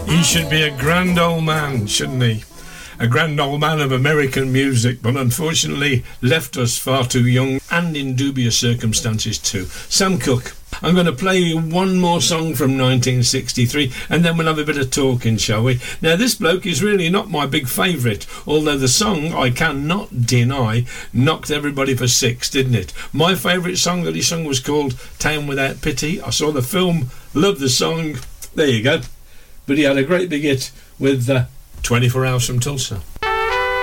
He should be a grand old man, shouldn't he? A grand old man of American music, but unfortunately left us far too young and in dubious circumstances too. Sam Cooke. I'm going to play you one more song from 1963 and then we'll have a bit of talking, shall we? Now, this bloke is really not my big favourite, although the song, I cannot deny, knocked everybody for six, didn't it? My favourite song that he sung was called Town Without Pity. I saw the film, loved the song. There you go. But he had a great big hit with 24 Hours from Tulsa.